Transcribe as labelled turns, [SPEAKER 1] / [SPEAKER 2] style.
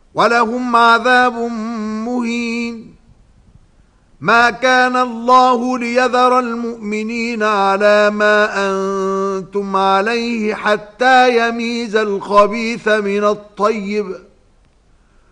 [SPEAKER 1] ولهم عذاب مهين. ما كان الله ليذر المؤمنين على ما أنتم عليه حتى يميز الخبيث من الطيب،